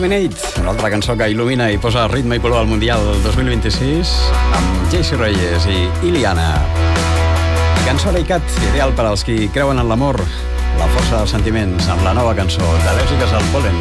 Illuminate, una altra cançó que il·lumina i posa ritme i color al Mundial 2026 amb Jaycee Reyes i Iliana. Cançó Cat, ideal per als qui creuen en l'amor, la força dels sentiments, amb la nova cançó d'Al·lèrgiques al pol·len.